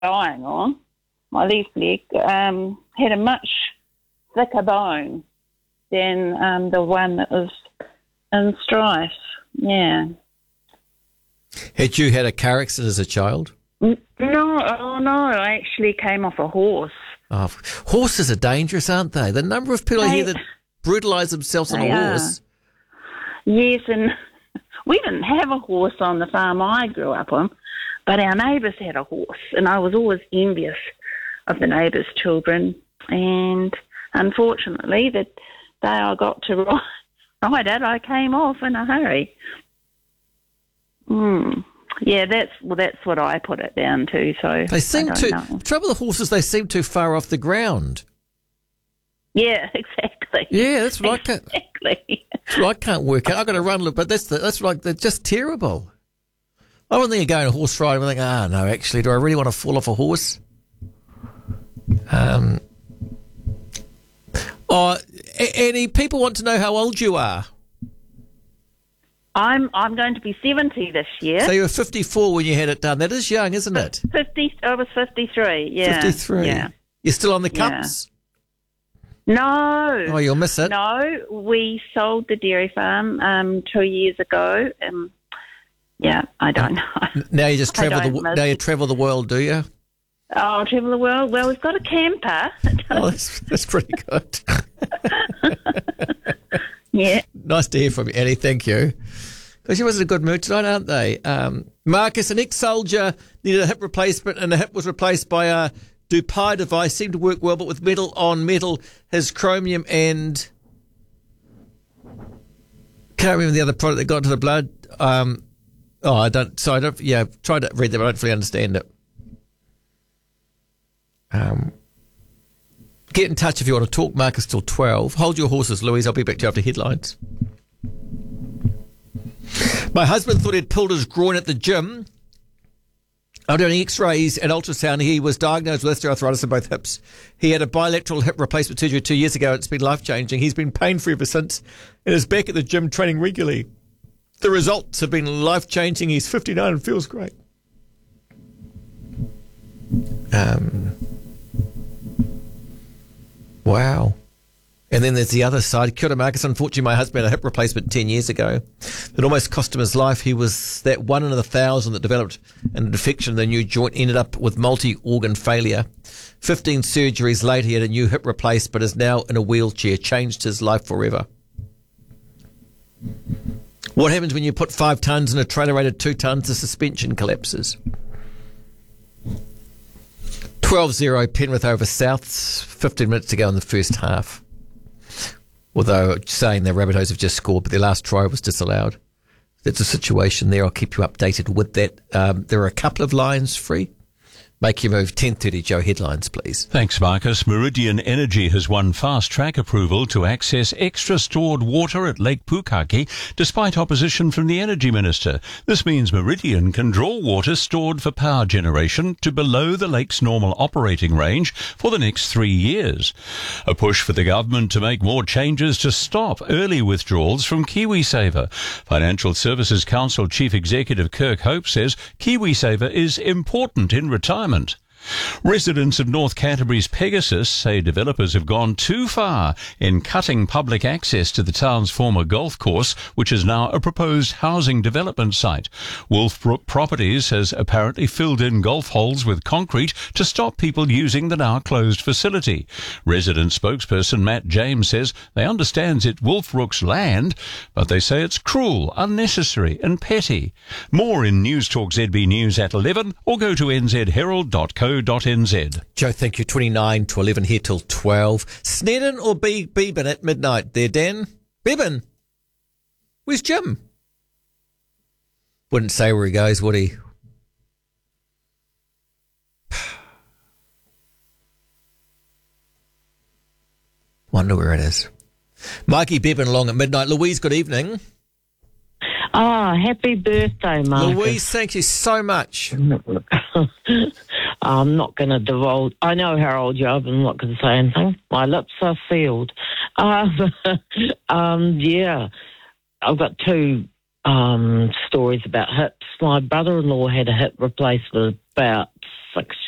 lying on, my left leg, had a much thicker bone than the one that was in Strife. Yeah. Had you had a car accident as a child? No, I actually came off a horse. Oh, horses are dangerous, aren't they? The number of people I hear that brutalise themselves on a horse. Yes, and we didn't have a horse on the farm I grew up on, but our neighbours had a horse, and I was always envious of the neighbours' children. And unfortunately, the day I got to ride it, I came off in a hurry. Yeah, that's what I put it down to. So they seem know. Trouble with horses, they seem too far off the ground. Yeah, exactly. Yeah, that's what exactly. I can't work out. I've got to run a little bit. That's like they're just terrible. I don't think of going a horse riding. I think, no, actually, do I really want to fall off a horse? Annie, people want to know how old you are. I'm going to be 70 this year. So you were 54 when you had it done. That is young, isn't it? I was 53, yeah. 53. Yeah. You're still on the cups? No. Oh, you'll miss it. No, we sold the dairy farm 2 years ago. Yeah, I don't know. Now you just travel the world, do you? Oh, travel the world. Well, we've got a camper. Oh, that's pretty good. Yeah. Nice to hear from you, Annie. Thank you. Because she was in a good mood tonight, aren't they? Marcus, an ex-soldier, needed a hip replacement, and the hip was replaced by a Dupai device. Seemed to work well, but with metal on metal, his chromium and can't remember the other product that got into the blood. I don't. Yeah, tried to read that, but I don't fully understand it. Get in touch if you want to talk, Marcus, till 12. Hold your horses, Louise. I'll be back to you after headlines. My husband thought he'd pulled his groin at the gym. After doing x-rays and ultrasound, he was diagnosed with osteoarthritis in both hips. He had a bilateral hip replacement surgery 2 years ago. It's been life-changing. He's been pain-free ever since and is back at the gym training regularly. The results have been life-changing. He's 59 and feels great. Wow. And then there's the other side. Kia ora, Marcus. Unfortunately, my husband had a hip replacement 10 years ago. It almost cost him his life. He was that 1 in 1,000 that developed a defection of the new joint, ended up with multi-organ failure. 15 surgeries later, he had a new hip replaced, but is now in a wheelchair. Changed his life forever. What happens when you put 5 tonnes in a trailer rated 2 tonnes? The suspension collapses. 12-0 Penrith over Souths. 15 minutes to go in the first half. Although saying the Rabbitohs have just scored, but their last try was disallowed. That's a situation there. I'll keep you updated with that. There are a couple of lines free. Make your move. 10:30, Joe. Headlines, please. Thanks, Marcus. Meridian Energy has won fast-track approval to access extra stored water at Lake Pukaki, despite opposition from the Energy Minister. This means Meridian can draw water stored for power generation to below the lake's normal operating range for the next 3 years. A push for the government to make more changes to stop early withdrawals from KiwiSaver. Financial Services Council Chief Executive Kirk Hope says KiwiSaver is important in retirement. Residents of North Canterbury's Pegasus say developers have gone too far in cutting public access to the town's former golf course, which is now a proposed housing development site. Wolfbrook Properties has apparently filled in golf holes with concrete to stop people using the now closed facility. Resident spokesperson Matt James says they understand it's Wolfbrook's land, but they say it's cruel, unnecessary and petty. More in News Talk ZB News at 11 or go to nzherald.co.nz. Joe, thank you. 29 to 11 here till 12. Snedden or Beban at midnight there, Dan? Beban? Where's Jim? Wouldn't say where he goes, would he? Wonder where it is. Mikey Beban along at midnight. Louise, good evening. Oh, happy birthday, Marcus. Louise, thank you so much. I'm not going to divulge. I know how old you are, but I'm not going to say anything. My lips are sealed. Yeah, I've got 2 stories about hips. My brother-in-law had a hip replacement about 6